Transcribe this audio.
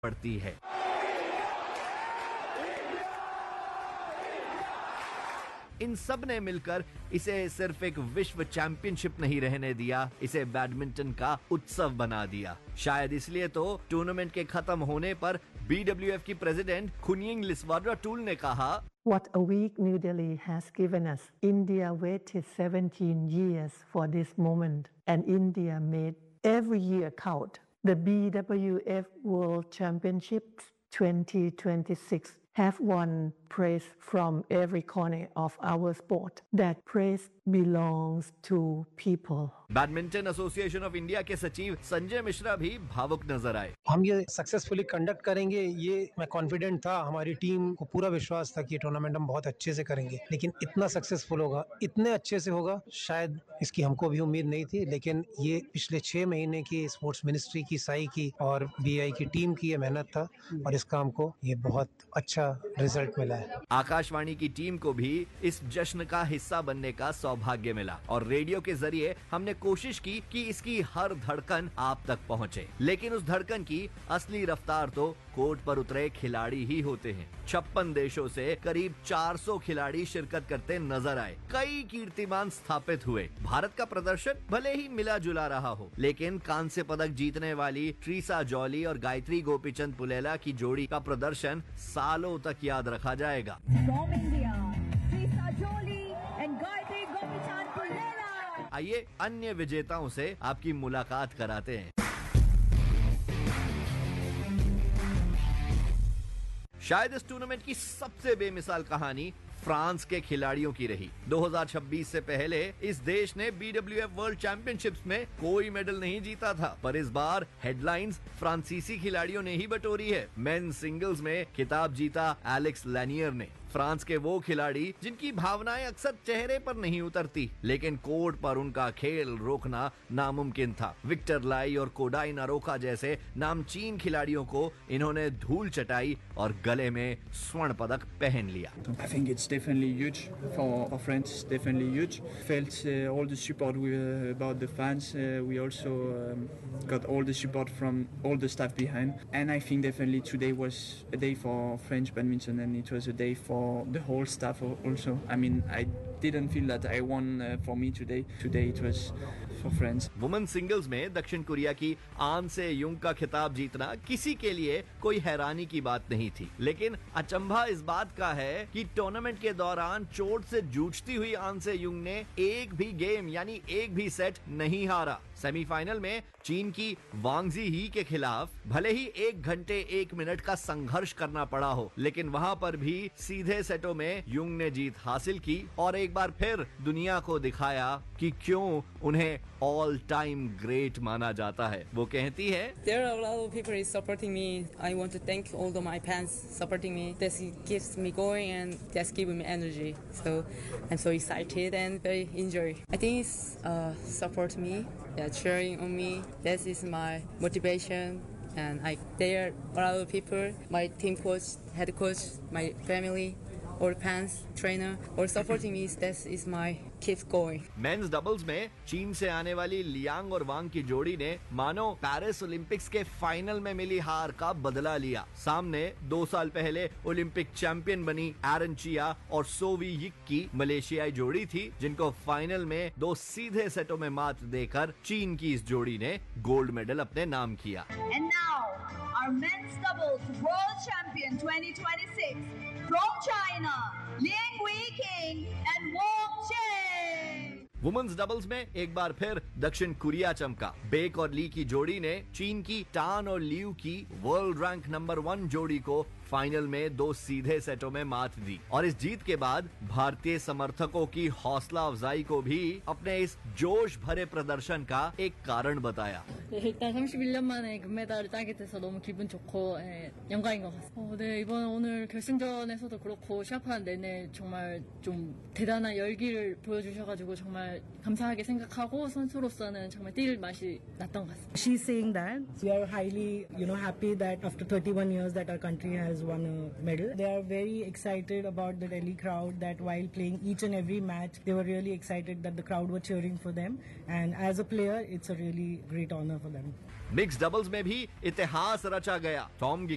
पड़ती है। इन सब ने मिलकर इसे सिर्फ एक विश्व चैंपियनशिप नहीं रहने दिया, इसे बैडमिंटन का उत्सव बना दिया। शायद इसलिए तो टूर्नामेंट के खत्म होने पर BWF की प्रेसिडेंट खुनिंग लिस्वाड्राटूल ने कहा, What a week New Delhi has given us. India waited 17 years for this moment, and India made every year count. The BWF World Championships 2026 have won praise from every corner of our sport. That praise belongs to people. Badminton association of India के सचिव संजय मिश्रा भी भावुक नजर आए। हम ये successfully conduct करेंगे, ये मैं कॉन्फिडेंट था, हमारी टीम को पूरा विश्वास था कि टूर्नामेंट हम बहुत अच्छे से करेंगे, लेकिन इतना सक्सेसफुल होगा, इतने अच्छे से होगा, शायद इसकी हमको भी उम्मीद नहीं थी। लेकिन ये पिछले 6 महीने की स्पोर्ट्स मिनिस्ट्री की, साई की और BI की टीम की ये मेहनत था और इस काम को ये बहुत अच्छा रिजल्ट मिला है। आकाशवाणी की टीम को भी इस जश्न का हिस्सा बनने का सौभाग्य मिला और रेडियो के जरिए हमने कोशिश की कि इसकी हर धड़कन आप तक पहुंचे। लेकिन उस धड़कन की असली रफ्तार तो कोर्ट पर उतरे खिलाड़ी ही होते हैं। 56 देशों से करीब 400 खिलाड़ी शिरकत करते नजर आए। कई कीर्तिमान स्थापित हुए। भारत का प्रदर्शन भले ही मिला जुला रहा हो, लेकिन कांस्य पदक जीतने वाली ट्रीसा जॉली और गायत्री गोपीचंद पुलेला की जोड़ी का प्रदर्शन सालों तक याद रखा जाएगा। आइए अन्य विजेताओं से आपकी मुलाकात कराते हैं। शायद इस टूर्नामेंट की सबसे बेमिसाल कहानी फ्रांस के खिलाड़ियों की रही। 2026 से पहले इस देश ने BWF वर्ल्ड चैंपियनशिप्स में कोई मेडल नहीं जीता था, पर इस बार हेडलाइंस फ्रांसीसी खिलाड़ियों ने ही बटोरी है। मेन सिंगल्स में खिताब जीता एलेक्स लैनियर ने। फ्रांस के वो खिलाड़ी जिनकी भावनाएं अक्सर चेहरे पर नहीं उतरती, लेकिन कोर्ट पर उनका खेल रोकना नामुमकिन था। विक्टर लाई और कोडाई नारोका जैसे नामचीन खिलाड़ियों को इन्होंने धूल चटाई और गले में स्वर्ण पदक पहन लिया। I think it's definitely huge for France. Definitely huge. Felt all the support about the fans. We also got all the support from all the staff behind, and I think definitely today was a day for French badminton, and it was a day for the whole staff also. I mean, I didn't feel that I won for me today. Today it was for France. Women singles में दक्षिण Korea की आन से Jung का खिताब जीतना किसी के लिए कोई हैरानी की बात नहीं थी, लेकिन अचंभा इस बात का है कि टूर्नामेंट के दौरान चोट से जूझती हुई आन से युंग ने एक भी गेम यानी एक भी सेट नहीं हारा। सेमीफाइनल में चीन की वांगजी ही के खिलाफ भले ही 1 घंटे 1 मिनट का संघर्ष करना पड़ा हो, लेकिन वहां पर भी सीधे सेटों में युंग ने जीत हासिल की और एक बार फिर दुनिया को दिखाया कि क्यों उन्हें ऑल टाइम ग्रेट माना जाता है। वो कहती है, There are a lot of people is supporting me. I want to thank all of my fans supporting me. This keeps me going and just giving me energy. So I'm so excited and very enjoy. I think it's support me, cheering on me. This is my motivation. And there are a lot of people, my team coach, head coach, my family, or fans, trainer, or supporting me. This is my keep going. Men's doubles में चीन से आने वाली Liang और वांग की जोड़ी ने मानो पेरिस ओलंपिक्स के फाइनल में मिली हार का बदला लिया। सामने 2 साल पहले ओलंपिक चैंपियन बनी एरन चिया और सोवी यिक की मलेशियाई जोड़ी थी, जिनको फाइनल में 2 सीधे सेटों में मात देकर चीन की इस जोड़ी ने गोल्ड मेडल अपने नाम किया। And now our men's doubles world champion 2026 from China, Liang Weiqing and Wang Chen. Women's doubles में एक बार फिर दक्षिण कोरिया चमका। बेक और ली की जोड़ी ने चीन की टान और लियू की वर्ल्ड रैंक नंबर 1 जोड़ी को फाइनल में 2 सीधे सेटों में मात दी और इस जीत के बाद भारतीय समर्थकों की हौसला अफजाई को भी अपने इस जोश भरे प्रदर्शन का एक कारण बताया। 일단 31년 만에 금메달을 따게 돼서 너무 기분 좋고 영광인 것 같습니다. 네, 이번 오늘 결승전에서도 그렇고 시합하는 내내 정말 좀 대단한 열기를 보여주셔가지고 정말 감사하게 생각하고 선수로서는 정말 뛸 맛이 났던 것 같습니다. She's saying that we are highly, happy that after 31 years that our country has won a medal. They are very excited about the Delhi crowd, that while playing each and every match, they were really excited that the crowd were cheering for them. And as a player, it's a really great honor for them. Mix doubles में भी इतिहास रचा गया। Tom